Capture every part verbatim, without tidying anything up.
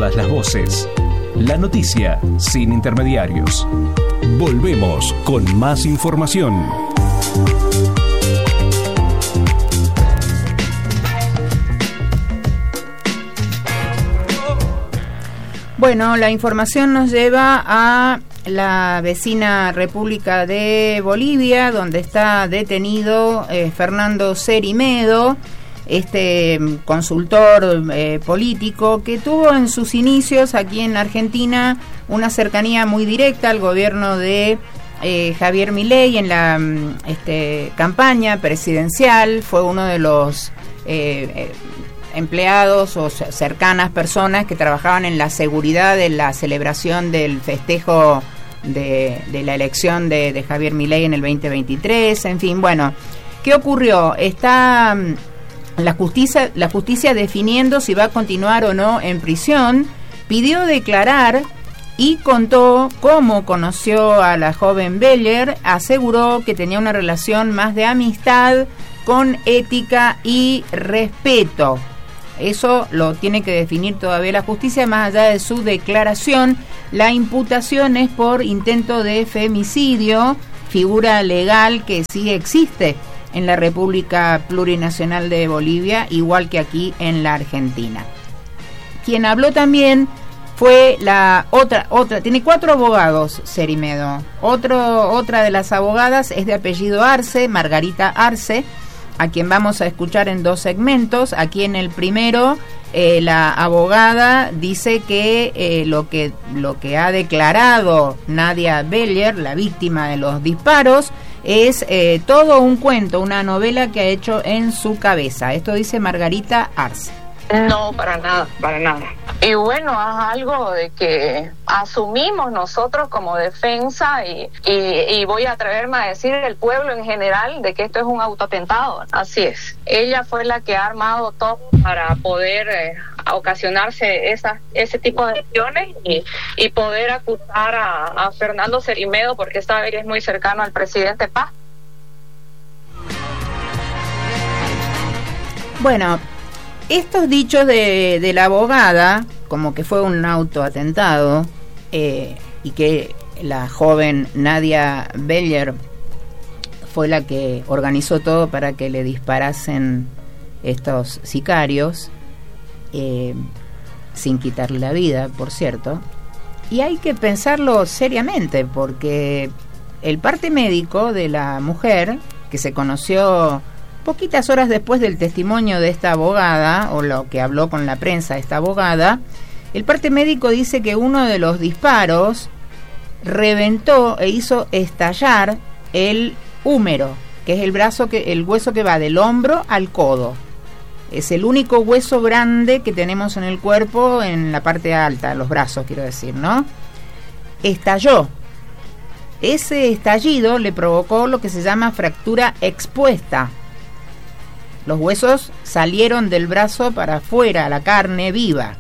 todas las voces. La noticia sin intermediarios. Volvemos con más información. Bueno, la información nos lleva a la vecina República de Bolivia, donde está detenido eh, Fernando Cerimedo, este consultor eh, político que tuvo en sus inicios aquí en la Argentina una cercanía muy directa al gobierno de eh, Javier Milei en la este, campaña presidencial. Fue uno de los eh, eh, empleados o cercanas personas que trabajaban en la seguridad de la celebración del festejo de, de la elección de, de Javier Milei en el veinte veintitrés. En fin, bueno, ¿qué ocurrió? Está la justicia, la justicia definiendo si va a continuar o no en prisión. Pidió declarar y contó cómo conoció a la joven Beller. Aseguró que tenía una relación más de amistad con ética y respeto. Eso lo tiene que definir todavía la justicia, más allá de su declaración. La imputación es por intento de femicidio, figura legal que sí existe en la República Plurinacional de Bolivia, igual que aquí en la Argentina. Quien habló también fue la otra, otra, tiene cuatro abogados, Cerimedo. Otro, otra de las abogadas es de apellido Arce, Margarita Arce, a quien vamos a escuchar en dos segmentos. Aquí en el primero, eh, la abogada dice que eh, lo que lo que ha declarado Nadia Beller, la víctima de los disparos, es eh, todo un cuento, una novela que ha hecho en su cabeza. Esto dice Margarita Arce. No, para nada, para nada. Y bueno, es algo de que asumimos nosotros como defensa y, y, y voy a atreverme a decir el pueblo en general de que esto es un autoatentado. Así es. Ella fue la que ha armado todo para poder eh, ocasionarse esas, ese tipo de acciones y, y poder acusar a, a Fernando Cerimedo, porque esta vez es muy cercano al presidente Paz. Bueno, estos dichos de, de la abogada, como que fue un autoatentado, eh, y que la joven Nadia Beller fue la que organizó todo para que le disparasen estos sicarios, eh, sin quitarle la vida, por cierto. Y hay que pensarlo seriamente, porque el parte médico de la mujer, que se conoció poquitas horas después del testimonio de esta abogada, o lo que habló con la prensa esta abogada, el parte médico dice que uno de los disparos reventó e hizo estallar el húmero, que es el brazo que, el hueso que va del hombro al codo. Es el único hueso grande que tenemos en el cuerpo, en la parte alta, los brazos, quiero decir, ¿no? Estalló. Ese estallido le provocó lo que se llama fractura expuesta. Los huesos salieron del brazo para afuera, la carne viva.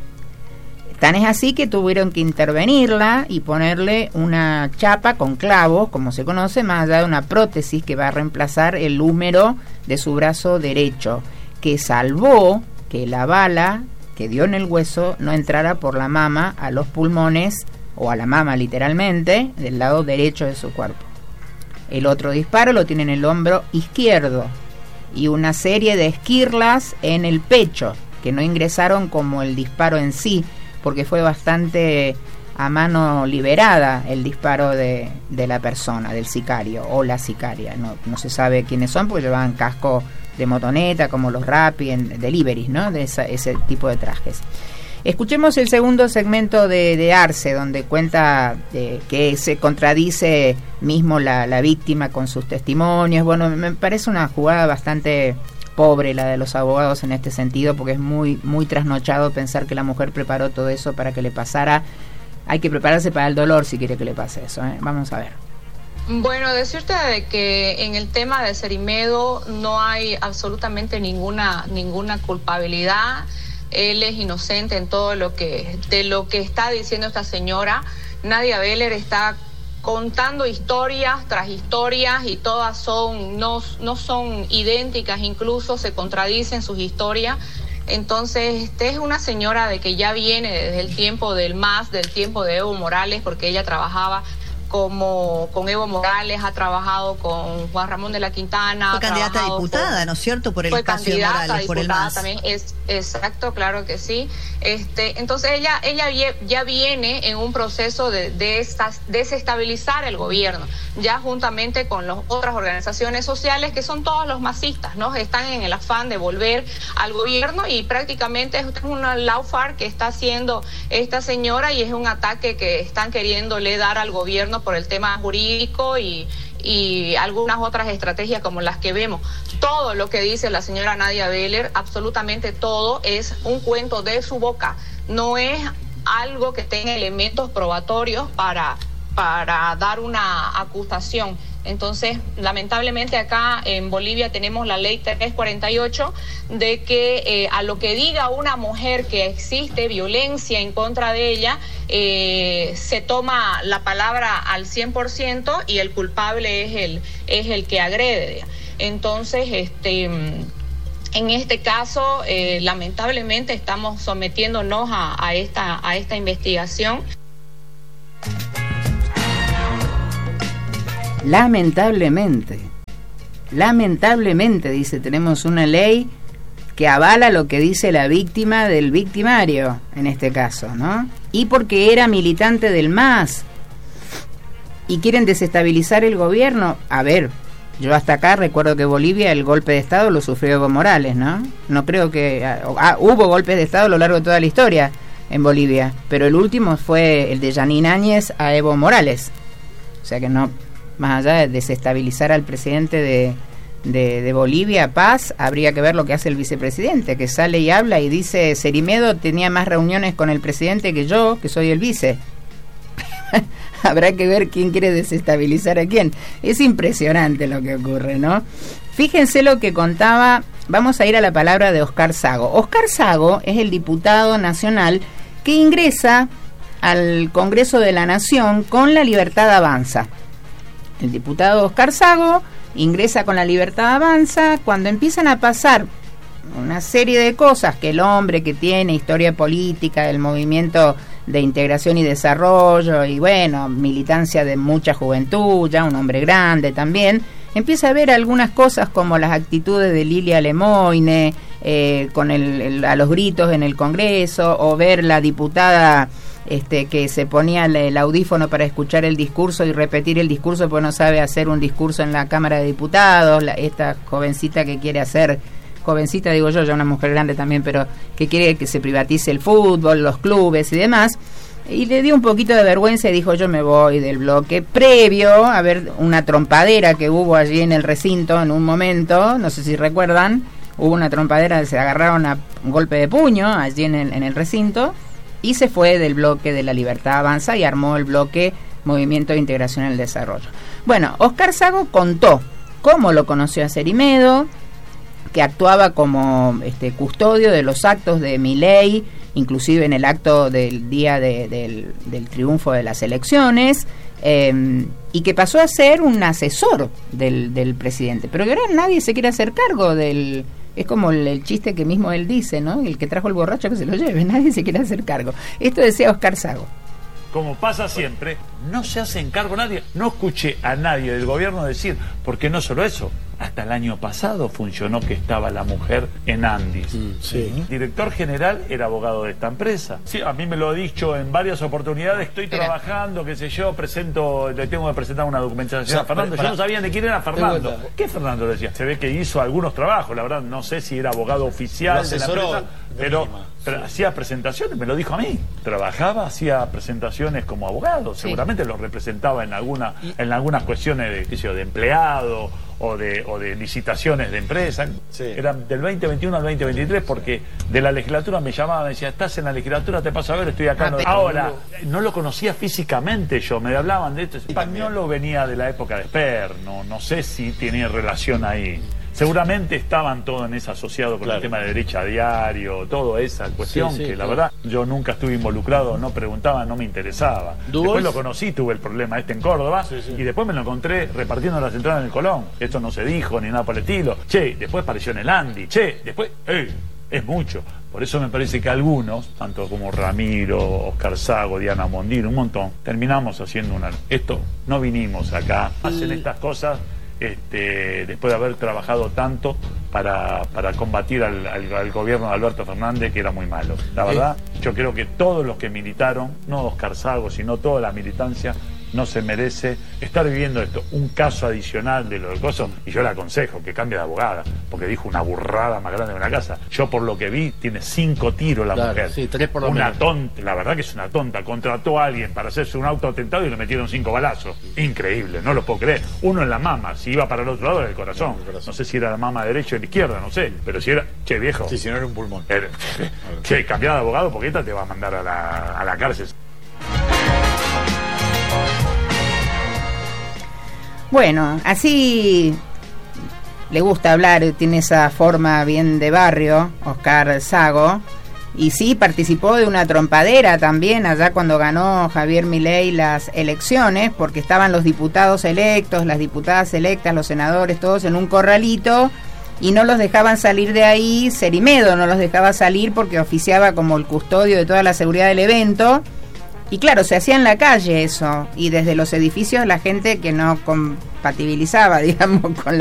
Tan es así que tuvieron que intervenirla y ponerle una chapa con clavos, como se conoce, más allá de una prótesis que va a reemplazar el húmero de su brazo derecho, que salvó que la bala que dio en el hueso no entrara por la mama a los pulmones, o a la mama literalmente, del lado derecho de su cuerpo. El otro disparo lo tiene en el hombro izquierdo, y una serie de esquirlas en el pecho, que no ingresaron como el disparo en sí, porque fue bastante a mano liberada el disparo de, de la persona, del sicario o la sicaria. No, no se sabe quiénes son, porque llevaban casco de motoneta, como los Rappi, en deliveries, ¿no? De esa, ese tipo de trajes. Escuchemos el segundo segmento de, de Arce, donde cuenta eh, que se contradice mismo la, la víctima con sus testimonios. Bueno, me parece una jugada bastante pobre la de los abogados en este sentido, porque es muy, muy trasnochado pensar que la mujer preparó todo eso para que le pasara. Hay que prepararse para el dolor si quiere que le pase eso, ¿eh? Vamos a ver. Bueno, decirte de que en el tema de Cerimedo no hay absolutamente ninguna, ninguna culpabilidad. Él es inocente en todo lo que de lo que está diciendo esta señora. Nadia Beller está contando historias tras historias y todas son no, no son idénticas, incluso se contradicen sus historias. Entonces, esta es una señora de que ya viene desde el tiempo del M A S, del tiempo de Evo Morales, porque ella trabajaba como con Evo Morales, ha trabajado con Juan Ramón de la Quintana. Fue candidata a diputada, con, ¿no es cierto? Por el espacio de Morales, por el M A S. También es exacto, claro que sí. Este, entonces ella ella ya viene en un proceso de, de desestabilizar el gobierno, ya juntamente con las otras organizaciones sociales que son todos los masistas, ¿no? Están en el afán de volver al gobierno y prácticamente es una laufar que está haciendo esta señora y es un ataque que están queriéndole dar al gobierno por el tema jurídico y, y algunas otras estrategias como las que vemos. Todo lo que dice la señora Nadia Beller, absolutamente todo, es un cuento de su boca. No es algo que tenga elementos probatorios para, para dar una acusación. Entonces, lamentablemente acá en Bolivia tenemos la ley trescientos cuarenta y ocho de que eh, a lo que diga una mujer que existe violencia en contra de ella, eh, se toma la palabra al cien por ciento y el culpable es el, es el que agrede. Entonces, este... en este caso, eh, lamentablemente estamos sometiéndonos a, a, esta, a esta investigación. Lamentablemente, lamentablemente, dice, tenemos una ley que avala lo que dice la víctima del victimario, en este caso, ¿no? Y porque era militante del M A S y quieren desestabilizar el gobierno. A ver, yo hasta acá recuerdo que Bolivia el golpe de Estado lo sufrió Evo Morales, ¿no? No creo que... Ah, hubo golpes de Estado a lo largo de toda la historia en Bolivia, pero el último fue el de Yanín Áñez a Evo Morales. O sea que no... Más allá de desestabilizar al presidente de, de, de Bolivia, Paz, habría que ver lo que hace el vicepresidente, que sale y habla y dice: Cerimedo tenía más reuniones con el presidente que yo, que soy el vice. Habrá que ver quién quiere desestabilizar a quién. Es impresionante lo que ocurre, ¿no? Fíjense lo que contaba, vamos a ir a la palabra de Oscar Sago. Oscar Sago es el diputado nacional que ingresa al Congreso de la Nación con La Libertad Avanza. El diputado Oscar Sago ingresa con La Libertad Avanza cuando empiezan a pasar una serie de cosas, que el hombre que tiene historia política, el movimiento de integración y desarrollo y bueno, militancia de mucha juventud, ya un hombre grande también, empieza a ver algunas cosas como las actitudes de Lilia Lemoine eh, con el, el, a los gritos en el Congreso, o ver la diputada Este, que se ponía el, el audífono para escuchar el discurso y repetir el discurso porque no sabe hacer un discurso en la Cámara de Diputados, la, esta jovencita que quiere hacer, jovencita digo yo, ya una mujer grande también, pero que quiere que se privatice el fútbol, los clubes y demás, y le dio un poquito de vergüenza y dijo: yo me voy del bloque, previo a ver una trompadera que hubo allí en el recinto en un momento, no sé si recuerdan, hubo una trompadera, se agarraron a un golpe de puño allí en el, en el recinto, y se fue del bloque de La Libertad Avanza y armó el bloque Movimiento de Integración y el Desarrollo. Bueno, Oscar Sago contó cómo lo conoció a Cerimedo, que actuaba como este custodio de los actos de Milei, inclusive en el acto del día de, del, del triunfo de las elecciones, eh, y que pasó a ser un asesor del, del presidente. Pero que ahora nadie se quiere hacer cargo del... Es como el, el chiste que mismo él dice, ¿no? El que trajo el borracho que se lo lleve, nadie se quiere hacer cargo. Esto decía Oscar Sago. Como pasa siempre, no se hace cargo nadie. No escuché a nadie del gobierno decir, porque no solo eso, hasta el año pasado funcionó que estaba la mujer en Andis. Mm, sí. El director general era abogado de esta empresa. Sí, a mí me lo ha dicho en varias oportunidades, estoy trabajando, qué sé yo, presento, le tengo que presentar una documentación, o sea, a Fernando. Para, yo no sabía de quién era Fernando. ¿Qué Fernando le decía? Se ve que hizo algunos trabajos, la verdad, no sé si era abogado oficial de la empresa, pero, pero hacía presentaciones, me lo dijo a mí. Trabajaba, hacía presentaciones como abogado, seguramente sí. Lo representaba en alguna, en algunas cuestiones de, qué sé yo, de empleado o de, o de licitaciones de empresas. Sí. Eran del veinte veintiuno al veinte veintitrés, porque de la legislatura me llamaba, me decía: estás en la legislatura, te paso a ver, estoy acá. Ah, no... Ahora, no lo conocía físicamente yo, me hablaban de esto. Españolo venía de la época de Esper, no, no sé si tenía relación ahí. Seguramente estaban todos en eso asociado con claro. El tema de derecha a diario, toda esa cuestión, sí, sí, que la claro. verdad yo nunca estuve involucrado, no preguntaba, no me interesaba. Después lo conocí, tuve el problema este en Córdoba, sí, sí. Y después me lo encontré repartiendo las entradas en el Colón. Esto no se dijo ni nada por el estilo. Che, después apareció en el Andy. Che, después... ¡Eh! es mucho. Por eso me parece que algunos, tanto como Ramiro, Oscar Sago, Diana Mondino, un montón, terminamos haciendo una... Esto, no vinimos acá, hacen estas cosas este, después de haber trabajado tanto para, para combatir al, al, al gobierno de Alberto Fernández, que era muy malo. La verdad, yo creo que todos los que militaron, no Oscar Sago, sino toda la militancia, no se merece estar viviendo esto, un caso adicional de los cosas, y yo le aconsejo que cambie de abogada, porque dijo una burrada más grande de una casa. Yo por lo que vi, tiene cinco tiros la claro, mujer. Sí, tres por lo una menos. tonta, la verdad que es una tonta. Contrató a alguien para hacerse un autoatentado y le metieron cinco balazos. Increíble, no lo puedo creer. Uno en la mama, si iba para el otro lado era el corazón. No, no sé si era la mama derecha o la izquierda, no sé, pero si era, che viejo. Sí, si no era un pulmón. Era, che, cambiar de abogado porque esta te va a mandar a la, a la cárcel. Bueno, así le gusta hablar, tiene esa forma bien de barrio, Oscar Sago, y sí participó de una trompadera también allá cuando ganó Javier Milei las elecciones, porque estaban los diputados electos, las diputadas electas, los senadores, todos en un corralito, y no los dejaban salir de ahí. Cerimedo no los dejaba salir porque oficiaba como el custodio de toda la seguridad del evento. Y claro, se hacía en la calle eso, y desde los edificios la gente que no compatibilizaba, digamos, con la